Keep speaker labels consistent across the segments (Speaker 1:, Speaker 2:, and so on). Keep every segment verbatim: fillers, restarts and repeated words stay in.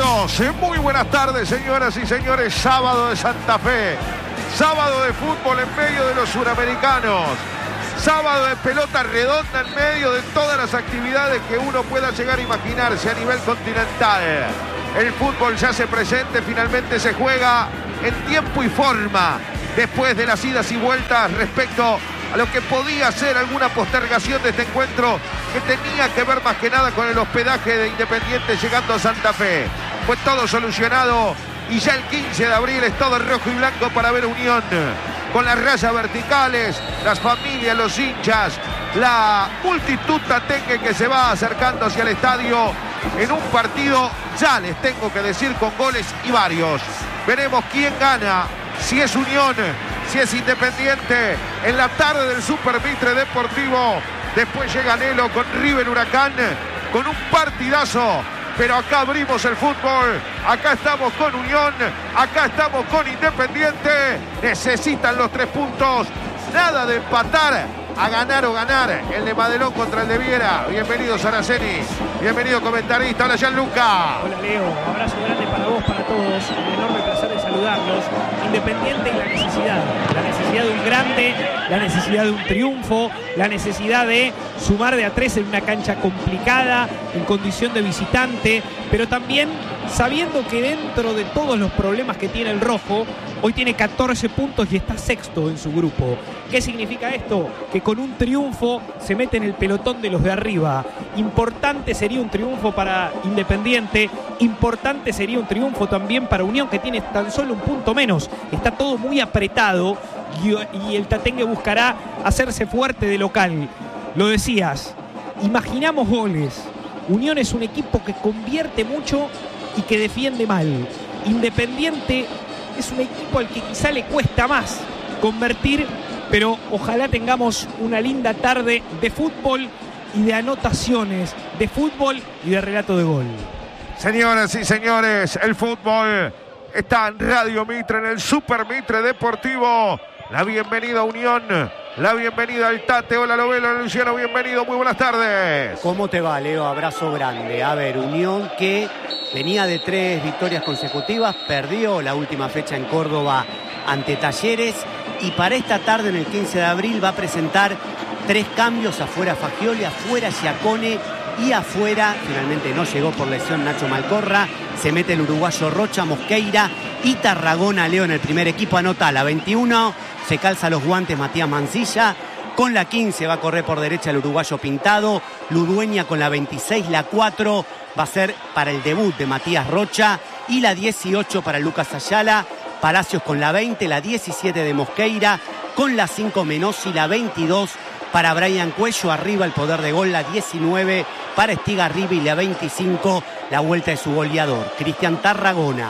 Speaker 1: Bienvenidos, muy buenas tardes, señoras y señores. Sábado de Santa Fe, sábado de fútbol en medio de los suramericanos, sábado de pelota redonda en medio de todas las actividades que uno pueda llegar a imaginarse a nivel continental. El fútbol ya se presente, finalmente se juega en tiempo y forma, después de las idas y vueltas respecto a lo que podía ser alguna postergación de este encuentro que tenía que ver más que nada con el hospedaje de Independiente llegando a Santa Fe. Fue todo solucionado y ya el quince de abril es todo rojo y blanco para ver Unión, con las rayas verticales, las familias, los hinchas, la multitud tatengue que se va acercando hacia el estadio en un partido, ya les tengo que decir, con goles y varios. Veremos quién gana, si es Unión, si es Independiente, en la tarde del Super Mitre Deportivo. Después llega Nelo con River Huracán, con un partidazo. Pero acá abrimos el fútbol, acá estamos con Unión, acá estamos con Independiente. Necesitan los tres puntos, nada de empatar, a ganar o ganar. El de Madelón contra el de Viera. Bienvenido Saraceni, bienvenido comentarista. Hola Gianluca.
Speaker 2: Hola Leo, abrazo grande para vos, para todos. Un enorme placer de saludarlos. Independiente y la necesidad, la necesidad de un grande, la necesidad de un triunfo, la necesidad de sumar de a tres en una cancha complicada, en condición de visitante, pero también sabiendo que dentro de todos los problemas que tiene el rojo, hoy tiene catorce puntos y está sexto en su grupo. ¿Qué significa esto? Que con un triunfo se mete en el pelotón de los de arriba. Importante sería un triunfo para Independiente, importante sería un triunfo también para Unión, que tiene tan solo un punto menos. Está todo muy apretado y, y el tatengue buscará hacerse fuerte de local. Lo decías, imaginamos goles. Unión es un equipo que convierte mucho y que defiende mal. Independiente es un equipo al que quizá le cuesta más convertir, pero ojalá tengamos una linda tarde de fútbol y de anotaciones, de fútbol y de relato de gol.
Speaker 1: Señoras y señores, el fútbol está en Radio Mitre, en el Super Mitre Deportivo. La bienvenida a Unión, la bienvenida al Tate. Hola Lovelo, Luciano, bienvenido, muy buenas tardes.
Speaker 3: ¿Cómo te va, Leo? Abrazo grande. A ver, Unión que venía de tres victorias consecutivas, perdió la última fecha en Córdoba ante Talleres y para esta tarde, en el quince de abril, va a presentar tres cambios: afuera Fagioli, afuera Giacone y afuera, finalmente no llegó por lesión, Nacho Malcorra. Se mete el uruguayo Rocha, Mosqueira y Tarragona. Leo en el primer equipo, anota la veintiuno, se calza los guantes Matías Mancilla. Con la quince va a correr por derecha el uruguayo Pintado. Ludueña con la veintiséis, la cuatro va a ser para el debut de Matías Rocha y la dieciocho para Lucas Ayala. Palacios con la veinte, la diecisiete de Mosqueira, con la cinco Menossi, la veintidós para Brian Cuello. Arriba el poder de gol, la diecinueve para Estigarribia y la veinticinco la vuelta de su goleador, Cristian Tarragona.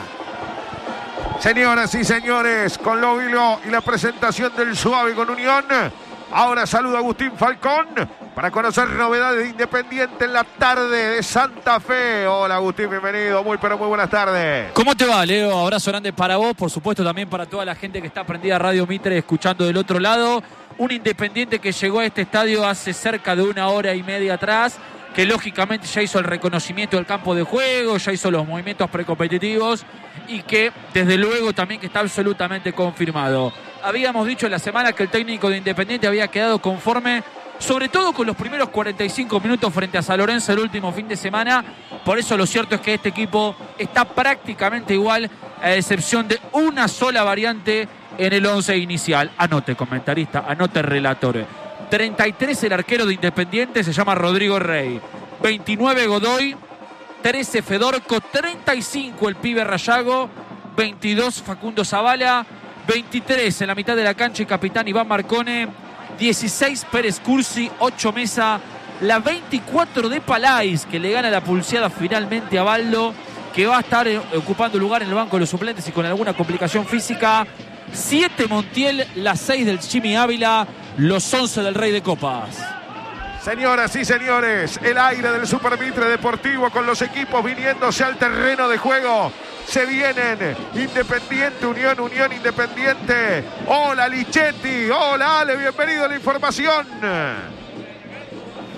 Speaker 1: Señoras y señores, con Lovilo y la presentación del Suave con Unión, ahora saluda Agustín Falcón para conocer novedades de Independiente en la tarde de Santa Fe. Hola Agustín, bienvenido, muy pero muy buenas tardes.
Speaker 4: ¿Cómo te va, Leo? Abrazo grande para vos, por supuesto también para toda la gente que está prendida a Radio Mitre escuchando del otro lado. Un Independiente que llegó a este estadio hace cerca de una hora y media atrás, que lógicamente ya hizo el reconocimiento del campo de juego, ya hizo los movimientos precompetitivos y que desde luego también que está absolutamente confirmado. Habíamos dicho en la semana que el técnico de Independiente había quedado conforme, sobre todo con los primeros cuarenta y cinco minutos frente a San Lorenzo el último fin de semana. Por eso lo cierto es que este equipo está prácticamente igual, a excepción de una sola variante en el once inicial. Anote, comentarista, anote, relator. treinta y tres el arquero de Independiente, se llama Rodrigo Rey. veintinueve Godoy, trece Fedorco, treinta y cinco el pibe Rayago, veintidós Facundo Zavala, veintitrés en la mitad de la cancha el capitán Iván Marcone, dieciséis Pérez Cursi, ocho Mesa, la veinticuatro de Palais, que le gana la pulseada finalmente a Baldo, que va a estar ocupando lugar en el banco de los suplentes y con alguna complicación física. siete Montiel, las seis del Jimmy Ávila, los once del Rey de Copas.
Speaker 1: Señoras y señores, el aire del Super Mitre Deportivo con los equipos viniéndose al terreno de juego. Se vienen Independiente, Unión, Unión, Independiente. Hola Lichetti, hola Ale, bienvenido a la información.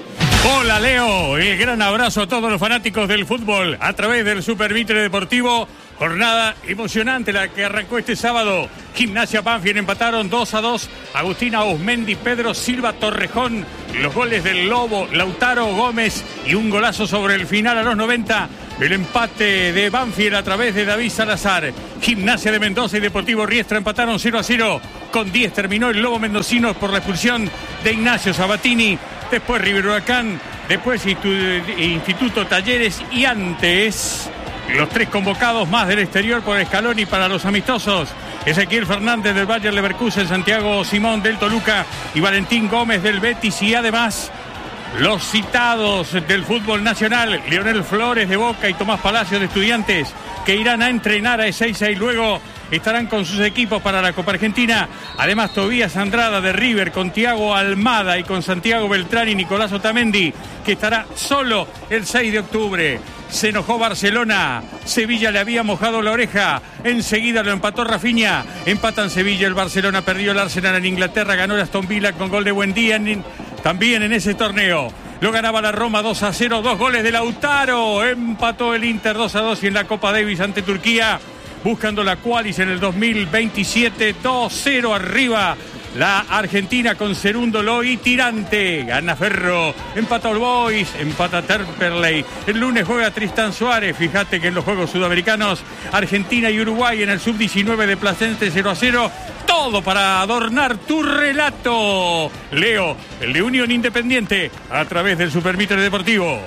Speaker 5: Hola Leo, el gran abrazo a todos los fanáticos del fútbol a través del Super Mitre Deportivo. Jornada emocionante la que arrancó este sábado. Gimnasia Banfield empataron dos a dos. Agustina Osmendi, Pedro Silva, Torrejón. Los goles del Lobo, Lautaro Gómez y un golazo sobre el final a los noventa. El empate de Banfield a través de David Salazar. Gimnasia de Mendoza y Deportivo Riestra empataron cero a cero. Con diez terminó el Lobo mendocino por la expulsión de Ignacio Sabatini. Después River Huracán. Después Instituto Talleres. Y antes los tres convocados más del exterior por Scaloni para los amistosos. Ezequiel Fernández del Bayer Leverkusen, Santiago Simón del Toluca y Valentín Gómez del Betis. Y además los citados del fútbol nacional, Leonel Flores de Boca y Tomás Palacio de Estudiantes, que irán a entrenar a Ezeiza y luego estarán con sus equipos para la Copa Argentina. Además, Tobías Andrada de River con Thiago Almada y con Santiago Beltrán y Nicolás Otamendi, que estará solo el seis de octubre. Se enojó Barcelona, Sevilla le había mojado la oreja, enseguida lo empató Rafinha, empatan Sevilla, el Barcelona perdió el Arsenal en Inglaterra, ganó el Aston Villa con gol de Buendía en, también en ese torneo. Lo ganaba la Roma dos a cero, dos goles de Lautaro, empató el Inter dos a dos y en la Copa Davis ante Turquía, buscando la Qualis en el dos mil veintisiete, dos cero arriba. La Argentina con Cerúndolo y Tirante. Gana Ferro. Empata All Boys. Empata Temperley. El lunes juega Tristán Suárez. Fíjate que en los Juegos Sudamericanos, Argentina y Uruguay en el sub diecinueve de Placense cero a cero. Todo para adornar tu relato. Leo, el de Unión Independiente, a través del Super Mitre Deportivo.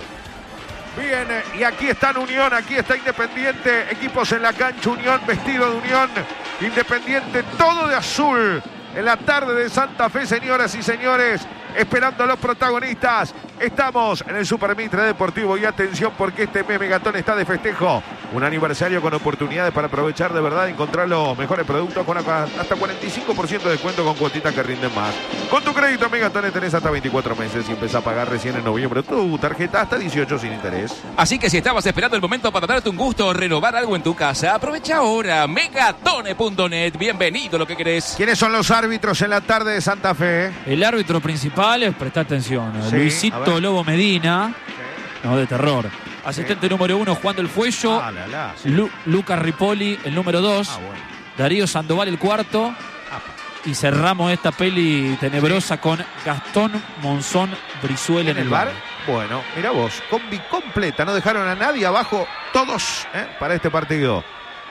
Speaker 1: Bien, y aquí está Unión, aquí está Independiente. Equipos en la cancha, Unión vestido de Unión. Independiente todo de azul. En la tarde de Santa Fe, señoras y señores, esperando a los protagonistas. Estamos en el Super Mitre Deportivo y atención porque este Megatón está de festejo. Un aniversario con oportunidades para aprovechar de verdad y encontrar los mejores productos con hasta cuarenta y cinco por ciento de descuento con cuotitas que rinden más. Con tu crédito Megatón tenés hasta veinticuatro meses y empezás a pagar recién en noviembre tu tarjeta hasta dieciocho sin interés.
Speaker 6: Así que si estabas esperando el momento para darte un gusto o renovar algo en tu casa, aprovecha ahora megatone punto net. Bienvenido lo que querés.
Speaker 1: ¿Quiénes son los árbitros en la tarde de Santa Fe?
Speaker 4: El árbitro principal es, presta atención,
Speaker 1: Sí,
Speaker 4: Luisito Lobo Medina,
Speaker 1: Sí.
Speaker 4: no, de terror. Asistente
Speaker 1: Sí.
Speaker 4: número uno, Juan del Fuello.
Speaker 1: Ah, la, la, sí.
Speaker 4: Lu- Lucas Ripoli, el número dos.
Speaker 1: Ah, bueno.
Speaker 4: Darío Sandoval, el cuarto.
Speaker 1: Ah,
Speaker 4: Y cerramos esta peli tenebrosa con Gastón Monzón Brizuela
Speaker 1: ¿En el bar? Bueno, mira vos, combi completa, no dejaron a nadie abajo, todos ¿eh? para este partido.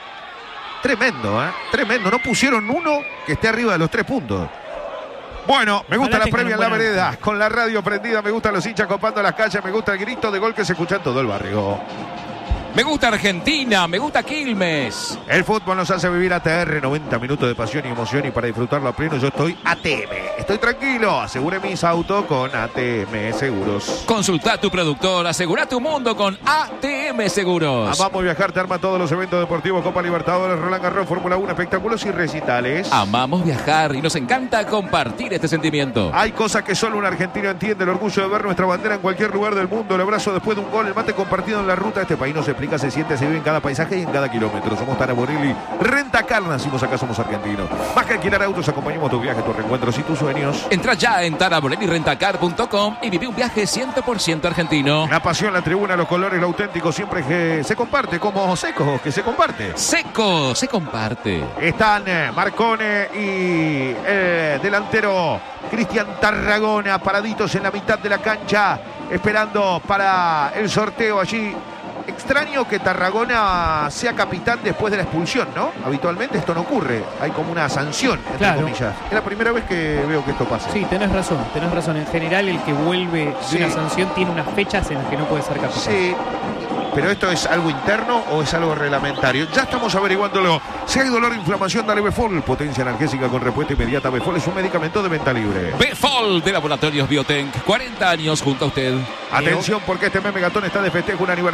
Speaker 1: Tremendo, ¿eh? Tremendo, no pusieron uno que esté arriba de los tres puntos. Bueno, me gusta
Speaker 2: Ojalá
Speaker 1: la previa en la
Speaker 2: tengan buena-
Speaker 1: vereda, con la radio prendida, me gustan los hinchas copando las calles, me gusta el grito de gol que se escucha en todo el barrio.
Speaker 6: Me gusta Argentina, me gusta Quilmes.
Speaker 1: El fútbol nos hace vivir A T R, noventa minutos de pasión y emoción, y para disfrutarlo a pleno yo estoy A T M. Estoy tranquilo, asegure mis autos con A T M Seguros.
Speaker 6: Consulta a tu productor, asegura tu mundo con A T M Seguros.
Speaker 1: Amamos viajar, te arma todos los eventos deportivos, Copa Libertadores, Roland Garros, Fórmula uno, espectáculos y recitales.
Speaker 6: Amamos viajar y nos encanta compartir este sentimiento.
Speaker 1: Hay cosas que solo un argentino entiende, el orgullo de ver nuestra bandera en cualquier lugar del mundo, el abrazo después de un gol, el mate compartido en la ruta. Este país no se explica, se siente, se vive en cada paisaje y en cada kilómetro. Somos Tana Borelli, Rentacar, nacimos acá, somos argentinos. Más que alquilar autos, acompañamos tu viaje, tus reencuentros y tus sueños.
Speaker 6: Entra ya en taraborelli rentacar punto com y vive un viaje cien por ciento argentino.
Speaker 1: La pasión, la tribuna, los colores, lo auténtico, siempre que se comparte, como Seco, que se comparte.
Speaker 6: Seco, se comparte.
Speaker 1: Están eh, Marcone y el delantero Cristian Tarragona paraditos en la mitad de la cancha, esperando para el sorteo allí. Extraño que Tarragona sea capitán después de la expulsión, ¿no? Habitualmente esto no ocurre, hay como una sanción, entre
Speaker 2: Claro.
Speaker 1: comillas. Es la primera vez que veo que esto pasa.
Speaker 2: Sí, tenés razón, tenés razón. En general, el que vuelve de
Speaker 1: Sí.
Speaker 2: una sanción tiene unas fechas en las que no puede ser capitán.
Speaker 1: Sí, pero ¿esto es algo interno o es algo reglamentario? Ya estamos averiguándolo. Si hay dolor o inflamación, dale Befol. Potencia analgésica con respuesta inmediata. Befol es un medicamento de venta libre.
Speaker 6: Befol de Laboratorios Biotenc, cuarenta años junto a usted.
Speaker 1: Atención porque este Meme Gatón está de festejo, un aniversario con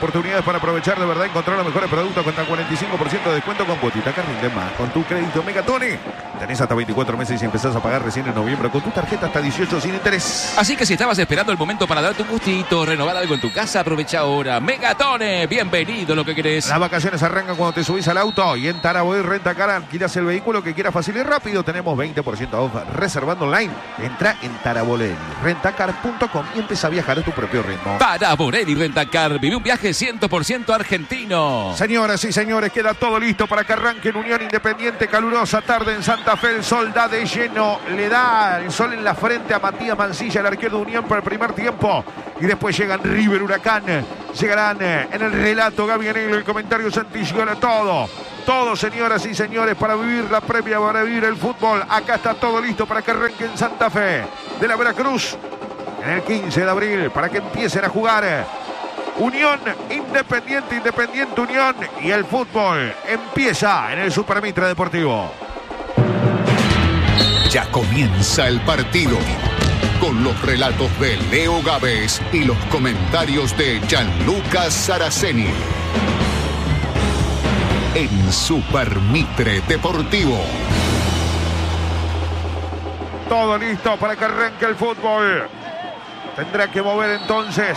Speaker 1: oportunidades para aprovechar de verdad, encontrar los mejores productos con hasta cuarenta y cinco por ciento de descuento con cuotita que rinde más. Con tu crédito Megatone tenés hasta veinticuatro meses y empezás a pagar recién en noviembre con tu tarjeta hasta dieciocho sin interés.
Speaker 6: Así que si estabas esperando el momento para darte un gustito, renovar algo en tu casa, aprovecha ahora. Megatone, bienvenido lo que querés.
Speaker 1: Las vacaciones arrancan cuando te subís al auto y en Taraboy Rentacar alquilas el vehículo que quieras fácil y rápido. Tenemos veinte por ciento off reservando online. Entra en tarabolelli rentacar punto com y empieza a viajar a tu propio ritmo.
Speaker 6: Tarabolelli Rentacar, vive un viaje cien por ciento argentino.
Speaker 1: Señoras y señores, queda todo listo para que arranque en Unión Independiente. Calurosa tarde en Santa Fe, el sol da de lleno, le da el sol en la frente a Matías Mancilla, el arquero de Unión, para el primer tiempo. Y después llegan River, Huracán, llegarán en el relato Gaby Anello, el comentario Santillana, todo. Todo, señoras y señores, para vivir la previa, para vivir el fútbol. Acá está todo listo para que arranque en Santa Fe de la Veracruz en el quince de abril, para que empiecen a jugar Unión Independiente, Independiente Unión, y el fútbol empieza en el Super Mitre Deportivo.
Speaker 7: Ya comienza el partido con los relatos de Leo Gávez y los comentarios de Gianluca Saraceni en Super Mitre Deportivo.
Speaker 1: Todo listo para que arranque el fútbol. Tendrá que mover entonces.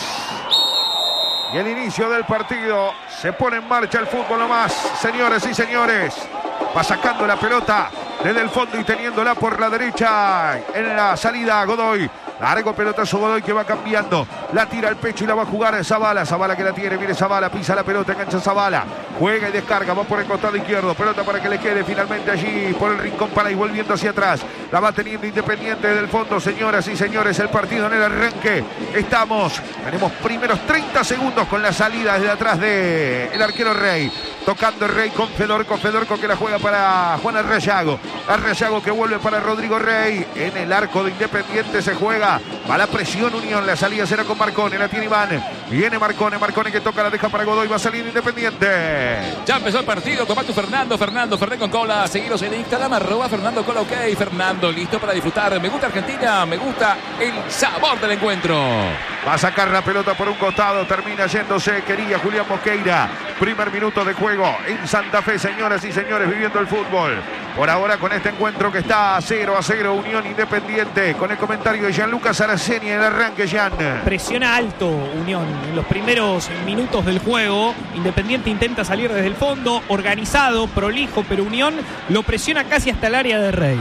Speaker 1: Y el inicio del partido. Se pone en marcha el fútbol nomás, señores y señores. Va sacando la pelota desde el fondo y teniéndola por la derecha en la salida Godoy. Largo pelotazo Godoy que va cambiando. La tira al pecho y la va a jugar Zavala. Zavala que la tiene, viene Zavala, pisa la pelota, engancha Zavala. Juega y descarga, va por el costado izquierdo. Pelota para que le quede finalmente allí por el rincón para ir volviendo hacia atrás. La va teniendo Independiente desde el fondo, señoras y señores. El partido en el arranque. Estamos, tenemos primeros treinta segundos con la salida desde atrás de el arquero Rey. Tocando el Rey con Fedorco. Fedorco que la juega para Juan Arrayago. Arrayago que vuelve para Rodrigo Rey. En el arco de Independiente se juega. Va la presión Unión. La salida será con Marcone. La tiene Iván. Viene Marcone. Marcone que toca, la deja para Godoy. Va a salir Independiente.
Speaker 6: Ya empezó el partido. Toma tu Fernando. Fernando Fernández con cola. Seguiros en Instagram. Arroba Fernando Cola. Ok. Fernando listo para disfrutar. Me gusta Argentina. Me gusta el sabor del encuentro.
Speaker 1: Va a sacar la pelota por un costado. Termina yéndose. Quería Julián Mosqueira. Primer minuto de juego en Santa Fe, señoras y señores, viviendo el fútbol. Por ahora con este encuentro que está cero a cero, Unión Independiente, con el comentario de Gianluca Saraceni en el arranque, Gian.
Speaker 2: Presiona alto Unión en los primeros minutos del juego. Independiente intenta salir desde el fondo, organizado, prolijo, pero Unión lo presiona casi hasta el área de Rey.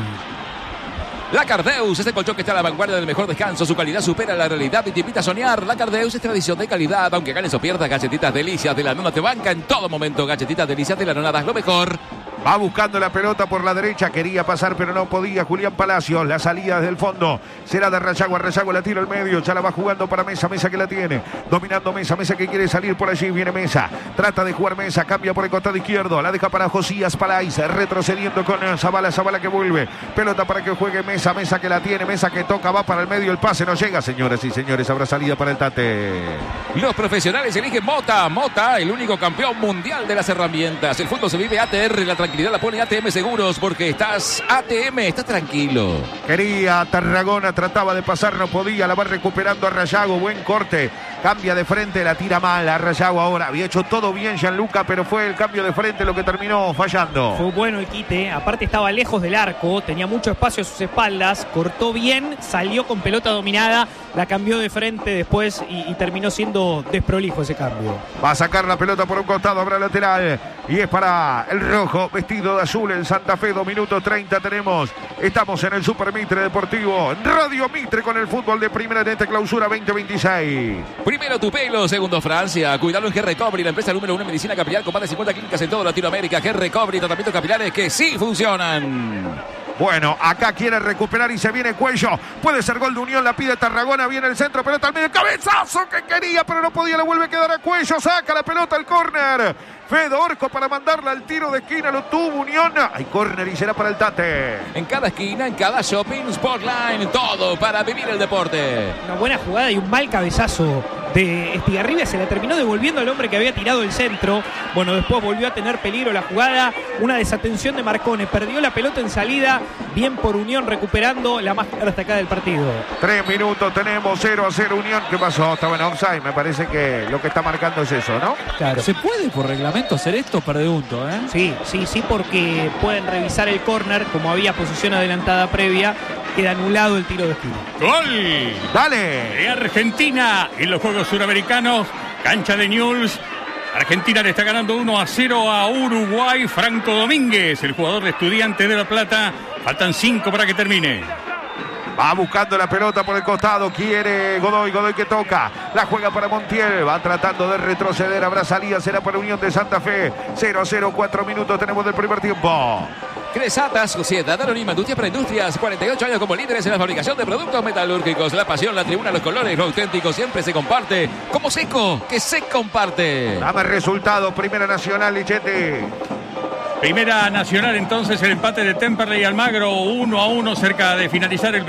Speaker 6: La Cardeus, este colchón que está a la vanguardia del mejor descanso. Su calidad supera la realidad y te invita a soñar. La Cardeus es tradición de calidad. Aunque ganes o pierdas, galletitas delicias de la nona te banca en todo momento. Galletitas delicias de la nona, das lo mejor.
Speaker 1: Va buscando la pelota por la derecha. Quería pasar, pero no podía. Julián Palacios. La salida desde el fondo será de Arrayago. Arrayago la tira al medio. Ya la va jugando para Mesa. Mesa que la tiene. Dominando Mesa. Mesa que quiere salir por allí. Viene Mesa. Trata de jugar Mesa. Cambia por el costado izquierdo. La deja para Josías Palais. Retrocediendo con Zavala. Zavala que vuelve. Pelota para que juegue Mesa. Mesa que la tiene. Mesa que toca. Va para el medio. El pase no llega, señores y señores. Habrá salida para el Tate.
Speaker 6: Los profesionales eligen Mota. Mota, el único campeón mundial de las herramientas. El fútbol se vive A T R. La tranquilidad la pone A T M Seguros, porque estás A T M, estás tranquilo.
Speaker 1: Quería Tarragona, trataba de pasar, no podía, la va recuperando Arrayago, buen corte, cambia de frente, la tira mal Arrayago ahora, había hecho todo bien Gianluca, pero fue el cambio de frente lo que terminó fallando.
Speaker 2: Fue bueno el quite, aparte estaba lejos del arco, tenía mucho espacio a sus espaldas, cortó bien, salió con pelota dominada, la cambió de frente después y, y terminó siendo desprolijo ese cambio.
Speaker 1: Va a sacar la pelota por un costado, habrá lateral y es para el rojo, vestido de azul en Santa Fe, dos minutos treinta tenemos. Estamos en el Super Mitre Deportivo, en Radio Mitre con el fútbol de primera de esta clausura veinte veintiséis.
Speaker 6: Primero tu pelo, segundo Francia. Cuidado en G Recovery, la empresa número uno en medicina capilar con más de cincuenta clínicas en toda Latinoamérica. G Recovery, tratamientos capilares que sí funcionan.
Speaker 1: Bueno, acá quiere recuperar y se viene Cuello. Puede ser gol de Unión, la pide Tarragona. Viene el centro, pelota al medio. Cabezazo que quería, pero no podía. Le vuelve a quedar a Cuello. Saca la pelota al córner. Fedorco para mandarla al tiro de esquina. Lo tuvo Unión. Hay córner y será para el Tate.
Speaker 6: En cada esquina, en cada shopping, Sportline, todo para vivir el deporte.
Speaker 2: Una buena jugada y un mal cabezazo de Estigarribia, se la terminó devolviendo al hombre que había tirado el centro. Bueno, después volvió a tener peligro la jugada, una desatención de Marcone, perdió la pelota en salida, bien por Unión recuperando la más destacada del partido.
Speaker 1: Tres minutos tenemos, cero a cero Unión. ¿Qué pasó? Estaba en offside, me parece que lo que está marcando es eso, ¿no?
Speaker 2: Claro.
Speaker 4: ¿Se puede por reglamento hacer esto? Pregunto, ¿eh?
Speaker 2: Sí, sí, sí, porque pueden revisar el córner, como había posición adelantada previa, queda anulado el tiro de esquina.
Speaker 5: ¡Gol!
Speaker 1: ¡Dale!
Speaker 5: De Argentina en los Juegos Suramericanos, cancha de Newell's. Argentina le está ganando uno a cero a Uruguay. Franco Domínguez, el jugador de Estudiantes de La Plata. Faltan cinco para que termine.
Speaker 1: Va buscando la pelota por el costado. Quiere Godoy. Godoy que toca. La juega para Montiel. Va tratando de retroceder. Habrá salida. Será para Unión de Santa Fe. cero a cero. cuatro minutos tenemos del primer tiempo.
Speaker 6: Cresata, Sociedad Anónima, Industria para Industrias, cuarenta y ocho años como líderes en la fabricación de productos metalúrgicos. La pasión, la tribuna, los colores, lo auténtico siempre se comparte. Como Seco, que se comparte.
Speaker 1: Dame resultados. Primera Nacional, Lichete.
Speaker 5: Primera Nacional, entonces el empate de Temperley y Almagro, uno a uno cerca de finalizar el